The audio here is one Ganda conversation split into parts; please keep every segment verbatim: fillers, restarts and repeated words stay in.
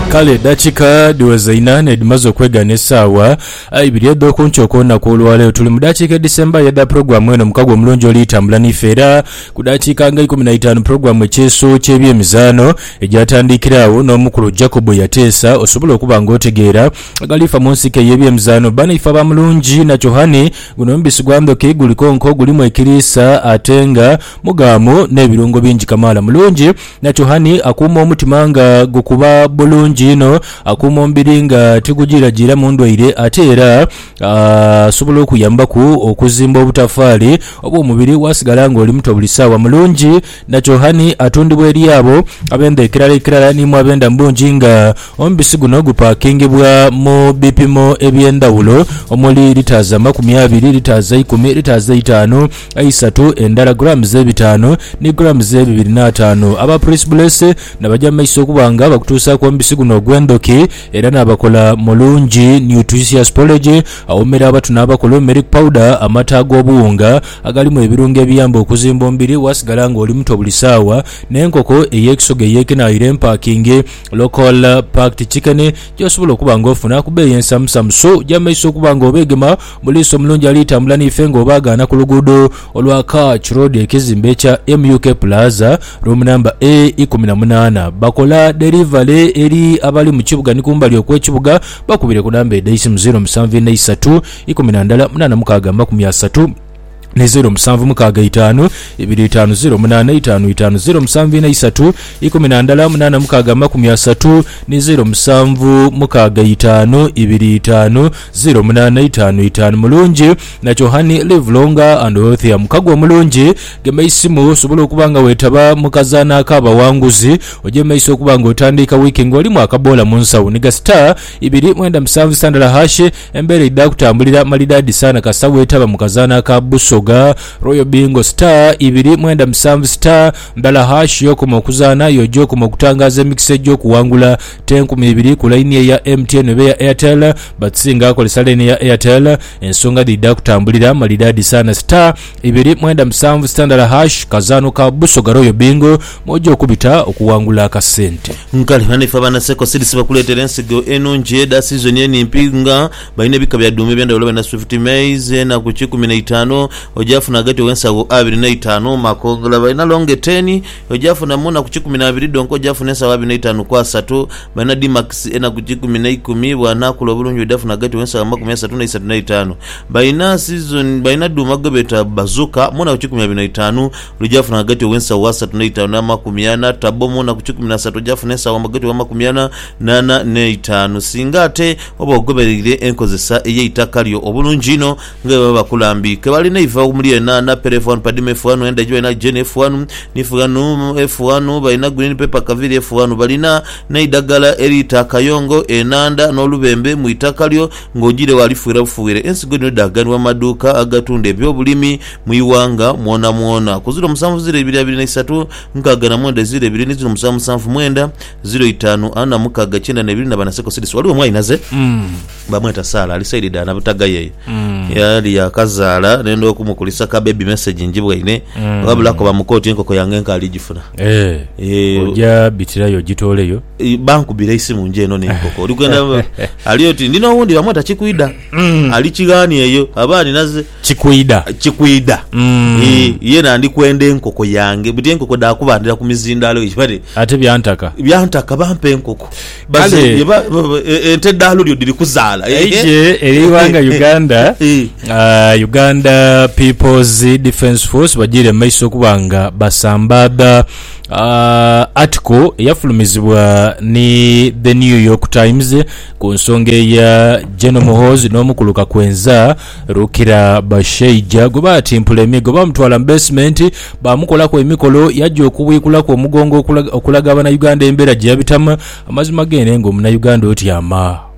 kale dakika diweza inane dimazo kwegana essaawa ibiri edooku nkyokona ku olwaleero tuli mu dakiika December yadda programu eno mukago omulungi oli tambula nife era ku dakiika nga ikumi na itaano programu ekyeso ky'ebyemizaano egyatandikirawo n'omukulu Jacob yateesa osobola okuba ng'otegeera agalifa mu nsiko y'ebyemizaano bana ifa bamulungi na Johani guno mbisi gwandoke guliko nko gulimu ekirisa atenga mugamu n'ebirungo bingi kamala mulungi na Johani akuuma omutima nga gukuba bulungi ino akuuma omubiri nga tigujiragira mu ndwaire ate era asobola okuyambaku okuzimba obutafaali oba omubiri wasigala nga oli muto buli ssaawa mulungi na Johani atundibwa eri abo abenda ekirala ekirala nimu abenda mbungi nga omubisi guno gupakingibwa mu bipimo ebyendawulo omuli litaza makumi abiri litaza ikumi litaza itaano aisatu endala grams ebitaano ne grams ebibiri n'ataano aba press bless nabajja maiso kubanga bakutuusa ku omubisi guno ogw'endoki era n'abakola mulungi nutritious porridge awomera abatu n'abakola milk powder amata ag'obuwunga agalimu ebirungo ebiyamba okuzimba omubiri wasigala nga oli muto buli ssaawa n'enkoko ey'ekisoga ey'ekenaayira empakingi local packed chicken gyosobola okuba ng'ofuna ku bbeeyi ensamusamu so jja maiso okuba ng'obeegema mu liiso omulungi alitambula n'ife ng'obaagaana ku luguudo olwa Kach Road ekizimbe ekya M U K Plaza room number A ikumi na munaana bakola delivery eri abali mu kibuga ni kumbali okw'ekibuga bakubire ku namba edayisi mu zero musanvu ne isatu ikumi na ndala munaana mukaaga makumi asatu ne zero musanvu mukaaga itaano ibiri itaano zero munaana itaano itaano zero musanvu ne isatu ikumi na ndala munaana mukaaga makumi asatu ne zero musanvu mukaaga itaano ibiri itaano zero munaana itaano itaano mulungi na Johani live longer and healthy mukago mulungi gema isimu osobola okubanga wetaba mukazaana akabawanguzi oje maiso okubanga otandika weekend oli mu akabola mu nsawo niga star ibiri mwenda musanvu sandala hash embere idda kutambulira malidadi sana kasawo etaba mukazaana akabuso Royal Bingo star ibiri mwenda musanvu star ndala hash yoko mokuzana yojoko mokutangaza mix ejo kuwangula tenkumi ibiri ku line ya M T N ya Airtel batsinga akolesa line ya Airtel ensonga dida kutambulira malidadi sana star ibiri mwenda musanvu standard hash kazano ka busoga Royal Bingo mojo kubita okuwangula akasente nkali hanifa bana seko sidisi bakuletera ensigo enonje da season yeni mpinga baine bikabya dume byanda oloba na Swift Maize na ku kumi na itaano ojafu na gati wensawo abiri na itaano makongola baina longe ten ojafu na muna ku kumi na abiri donko ojafu nesa abiri na itaano kwa satu baina Dimax ena ku kumi na ikumi bwana kulo bulungi ojafu na gati wensawo makumi asatu na isatu na itaano baina season baina duma gobeta bazuka muna ku kumi na abiri na itaano ojafu na gati wensawo asatu na itaano na makumi ana tabo muna ku kumi na asatu ojafu nesa wa magati wa makumi ana nana ne itaano singate oba ogoberire enkozesa eyeitakalyo obulungi no ngebe bakulambike bali ne ifa umuli na na perefone padime F one enda jwe na Jene F one ni F one F one baina green paper kaviri F one balina na idagala erita kayongo enanda no lubembe mu itakalyo ngojire walifuira bufuire ensigo no dagani wa maduka agatunde byo bulimi mu iwanga muona muona kuziro musanvu zire ibiri abiri na isatu nkaga na mwenda zire ibiri niziro musanvu musanvu mwenda zero itaano ana mukaga cyenda na ibiri na bana seko sidisi waliwo mwayi naze mm bamweta sala ali saidi dana butaga yeye mm yali yakazala nendo kumukulisa ka baby message njibwa ine mm. wabula ko bamukoti enkoko yange nka alijifuna eh eh oja bitirayo gitoleyo banku bira isimu nje no nenkoko oligenda aliyoti ndino wundi bamweta chikuida mm. alichigani eyo abani naze chikuida chikuida mm. eh yena ndi kwenda enkoko yange buti enkoko da kubandira ku mizindalo ikibade ate byantaka byantaka bampe enkoko baze ente dalo lyo diri kuzala eje eriwanga Uganda uh, Uganda People's Defense Force bajire maiso kubanga basambada uh, article yafulumizibwa ni The New York Times ku nsonge ya General Muhoozi n'omukuluka kwenza Rukira Basheija goba atimpula emigo bamutwala basement bamukolako emikolo yajja okubikulako omugongo okulaga abana Uganda embera gyabitama amazima gene ngo muna Uganda oti ama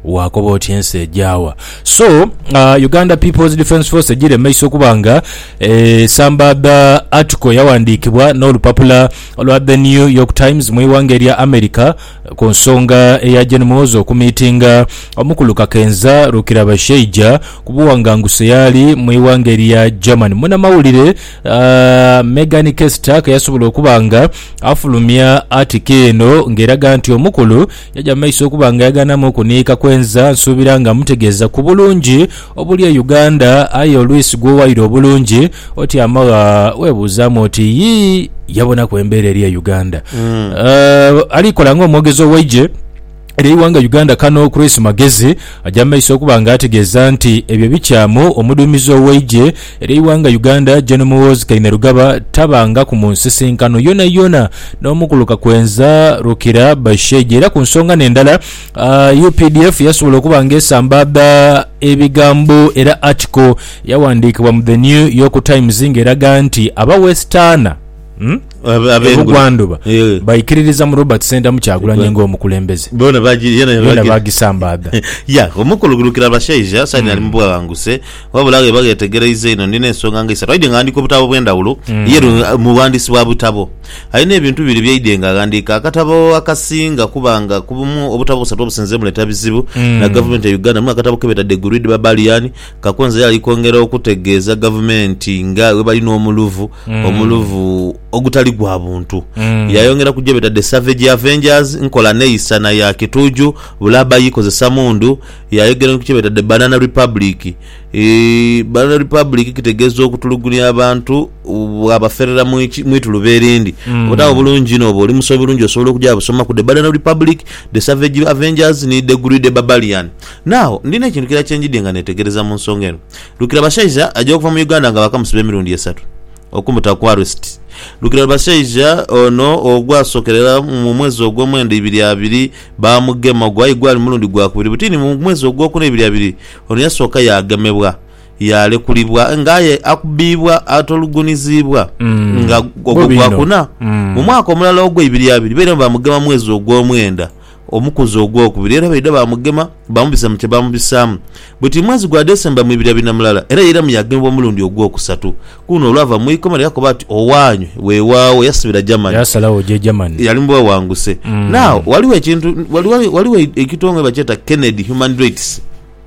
wakoba otyense ejawa. So uh, Uganda People's Defence Force ejire maiso kubanga eh, sambada article yawandikibwa n'olupapula olwa The New York Times mwiwange lya America ku nsonga eya Gen Muhoozi okumitinga omukulu Kakenza Rukirabashaija kubuwanganguse yali mwiwange lya Germany. Muna mawulire uh, Megan Kester yasobola okubanga afulumya article eno ngeraga nti omukulu yaja maiso okubanga yaganamu okunika kwenza nsubiranga mutegeza ku bulungi obuli e Uganda aye olwisi gwo wairo obulungi oti amawa webuzamu oti yi yabona kwembere eri e Uganda. mm. uh, alikola ngo omwogezo weje eri wanga Uganda Kano Chris Magezi ajamaiso okubanga ategeza nti ebyo bikyamu omudumizo weje eri wanga Uganda Gen Muhoozi Kainerugaba tabanga ku munsisinkano yona yona n'omukulu Kakwenza Rukirabashaija era ku nsonga n'endala uh, U P D F yasobola okubanga esambada ebigambo era article yawandikibwa mu The New York Times ngeraga nti aba Western hmm? Abegwanduba yeah. Baikiririza mu Robert Senda mukyagulanye ngo omukulembeze bona baji yena bona bagisambada ya omukulu Rukirabashaija sani ali mbwa wanguse wabulage bagetegereze ino ndine ensonga ngisa twide ngandiko butabo bwendawulo mm. Yero mu bwandisi bwa butabo ayine ebintu biri byeyidenga gandika akatabo akasinga kubanga kubumu obutabo busatu obusenze muleta bizibu mm. Na government ya Uganda mu akatabo kebeta de grid babaliani Kakwenza yali kongera okutegeeza government nga we bali no omuluvu mm. Omuluvu ogutali gwa buntu mm. Yayongera kujebeta the Savage Avengers nkola neisana ya kituju bulaba yikoze samundu yayogera kujebeta the Banana Republic e Banana Republic kitegezo okutulugunya abantu abaferera mwitu luberindi mm. Otawo bulungi no boli muso bulungi osobola kujja busoma ku the Banana Republic the Savage Avengers ni the Great Barbarian. Now ndine ekintu kira kyenjidinga netegereza mu nsongero Rukirabashaija ajja okuva mu Uganda nga bakamusibe mirundi esatu okumuta ku arrest. Rukirabashaija ono ogwasokerera mu mwezi ogw'omwenda ibiri abiri bamugema gwayigwali mulundi gwakubiri butini mu mwezi ogw'okuna ibiri abiri ono yasoka yagemebwa yalekulibwa ngaye akubibwa atolugunizibwa mm. nga gwakuna mm. Mu mwaka omulala ogwo ibiri abiri bere bamugema mwezi ogw'omwenda omukuzi ogwokubiri era baida bamugema bamubisa mu kyebamubisamu buti mwezi gwa December mu ibiri abiri na mulala era era muyagemebwa mulundi ogwokusatu kuno olwava mu ikomera yako bati owanywe wewawo yasibira Germany yasalawo je Germany yalimbo wanguse mm. Now waliwo ekintu waliwo waliwo ekitongo bacheta Kennedy Human Rights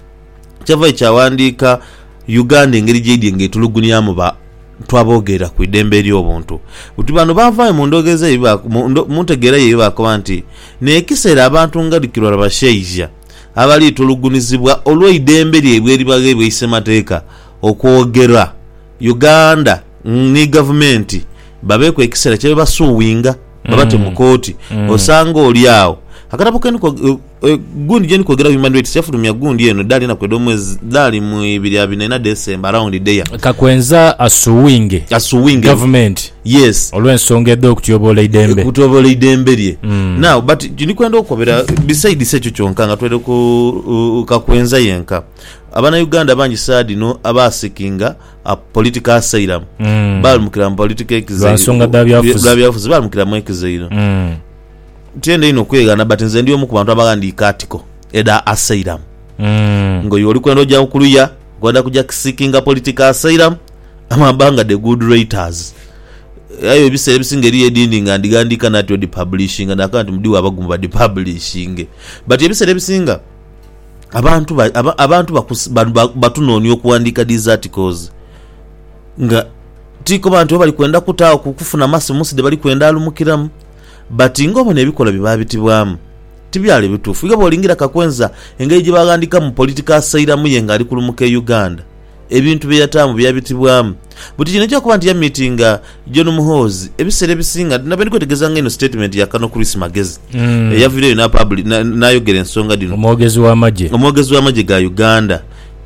kyava kyawandika Uganda engeri jedi ngetulugunya mu ba twabogera ku idembe lyo obuntu buti bano bava mu ndogeze iba muntegera yiba kwanti ne kisera abantu ngadikirwa Rabashaija abali tulugunizibwa olwo idembe lyebwe libage bwisemateeka okwogera Uganda ni government babe ku ekisera kye basuwinga babate mu koti mm. Osanga oliawo akatapo keniko uh, uh, gundi jeni kwogera Human Rights yafulumya gundi eno dali na kwedo mwezi dali mu ibiri abiri na December around there Kakwenza asuwinge asuwinge government yes olwensonga edo kutobola idembe kutobola idembe lye mm. Now but jini kwenda okobera beside secho kyonkanga twede ku uh, Kakwenza yenka abana Uganda banji sadi no abasikinga a political asylum mm. Bali mukira mu political exile basonga dabyafuzi dabyafuzi bali mukira mu exile mm. Tiende ino kwegana batenze ndiyo mu kubantu abagandika article eda asylum mm. Ngo yoli kwenda ojja okuluya gwada kujja seeking political asylum amabanga the good writers ayo bisere bisingeri edindi ngandigandika natyo di publishing and akantu mdiwa abagumba di publishing but ebisere bisinga abantu ba, aba, abantu batunoni okuwandika these articles nga tiko bantu bali kwenda kutawo kufuna massive muside bali kwenda alumukiramu but ngobo nebikola bibabitibwamu tibyale bitufu igabo lingira Kakwenza engeje bagandika mu political asylum yenga ali kulumuka Uganda ebintu byatamu byabitibwamu buti kino kyo kubanti ya meetinga John Muhoozi ebisere bisinga nabende kwetegeza ngeno statement ya Kano Chris Magezi mm. E ya video na public na, na yogere ensonga dino omwogezi wa maje omwogezi wa maje ga Uganda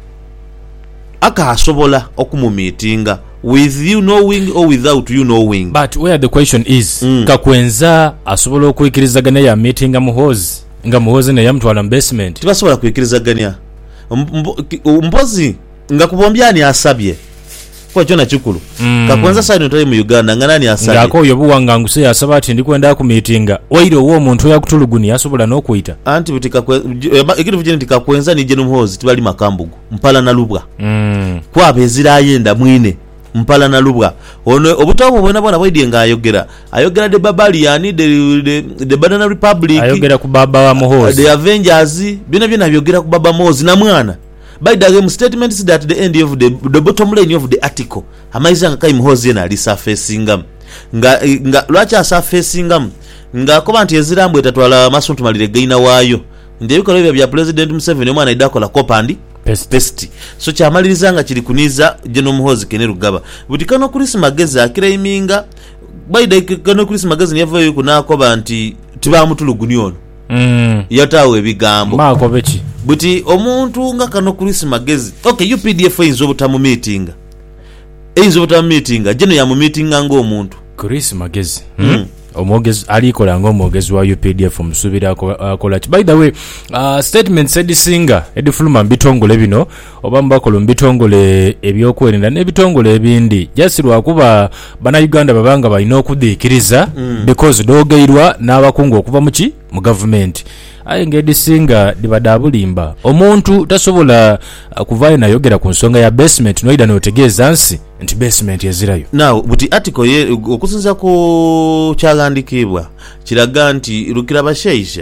aka asobola okumu meetinga with you knowing or without you knowing. But where the question is mm. Kakwenza asobola okwikirizaganya ya meeting nga Muhoozi nga Muhoozi ne yamtwala basement tibasobola kwikirizaganya mpozi nga kubombyani asabye kwa chona chikulu mm. kakwenza side notali mu Uganda nganani asali ngako yobuwanga nguse yasaba ati ndikwenda ku meetinga waire wo omuntu yakutuluguni yasobola n'okuyita anti butika ekitu vijeni tikakwenza ni jenu mhozi tibali makambugu mpala na lubwa mm. kwa bezira ayenda mwine mpala na lubwa ono obutawo bwena bwana bwidi nga ayogera ayogera de babaliani de de, de Banana Republic ayogera ku baba wa Muhoozi the Avengers bina bina byogera ku baba Muhoozi na mwana by the game statements that at the end of the the bottom line of the article amaiza nga kai Muhoozi na alisurfacing nga nga lwacha surfacing nga ko bantu ezirambwe tatwala masuntu malire gaina wayo ndiye bikolo bya president Museveni mwana idako la kopandi pest pest so kyamaliriza nga kiri kuniza General Muhoozi Kene Rugaba butikano Chris Magezi akiraiminga by the kano Chris Magezi ne yavayo kunako banti tibamutuluguni ono mm. yatawe bigambo mako bechi buti omuntu nga kano Chris Magezi okay U P D F inzo butamu meeting inzo butamu meeting jeno ya mu meeting nga omuntu Chris Magezi mm. mm. omwogezi alikola ngo omwogezi wa U P D F omusubira akola by the way uh, statement said singa edifuluma mbitongole bino oba mbakolo mbitongole ebyokwerinda n'ebitongole ebindi jasirwa kuba bana Uganda babanga balina okudikiriza mm. because dogeirwa n'abakungu okuva muki mu government aye ngedi singa dibadabulimba omuntu tasobola uh, kuvayo nayogera ku nsonga ya basement noida notegeeza nsi nti basement yazirayo now buti article ye okusinza ko kyagandikibwa kiraga nti rukira bashaija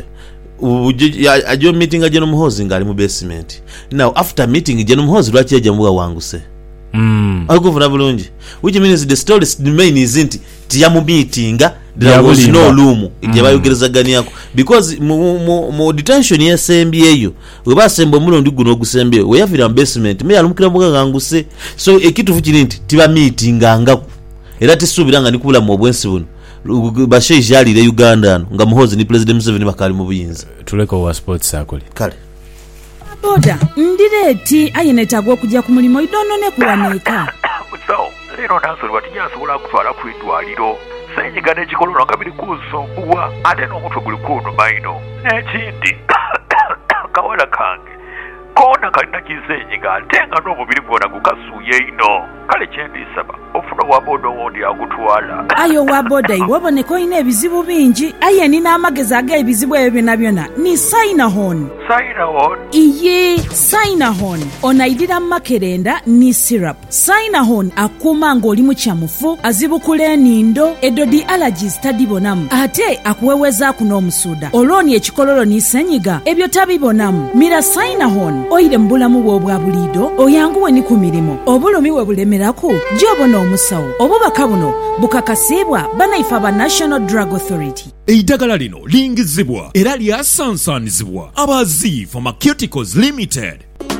ajo meeting ajeno Muhoozi ngali mu basement now after meeting jeno Muhoozi lwachi ajambuwa wanguse mm. akuvuna bulungi which means the story remain is inti tiya mu meeting there was no room ije bayogereza gani yako because mu, mu, mu detention ya S M B eyo weba sembo mulondi guno gusembe we yavira basement me alumukira mbuga nganguse so ekitu fukiri nti tiba meeting anga era tisubiranga nikubula mu obwensi buno bashe jali le Uganda nga Muhoozi ni president Museveni bakali mu buyinza tuleko wa sports akole kale boda ndireti ayinetagwa okujja ku mulimo idonone kuwaneeka so lero nansoli watinyasobola kutwala ku idwaliro senyiga n'ekikololo nga biri kunsumbuwa ate n'omutwe guli kunuma ino n'ekindi kawala kange koona kalina kisenyiga ate nga n'omubiri gwona gukasuuye ino kale kyendisaba ofuna wa boda owondi agutwala ayo wa boda iwoboneka olina ebizibu bingi aye nina amagezi ag'ebizibu ebyo byonna byonna ni Sinahon Sinahon iye Sinahon onaidira makerenda ni syrup Sinahon akuma ng'oli mu kyamufu azibukula enindo edodi allergies tadibonamu ate akuweweza kunomusuda olwoni ekikololo ni senyiga ebyo tabibonamu mira Sinahon oire mbulamu bw'obwa bulido oyanguwe ni ku mirimu obulumi we bulemerako gy'obona omusawo obubaka buno bukakasibwa banaifa ba National Drug Authority. Eidagala lino lingizibwa era lyasansanizibwa Abazi Pharmaceuticals Limited.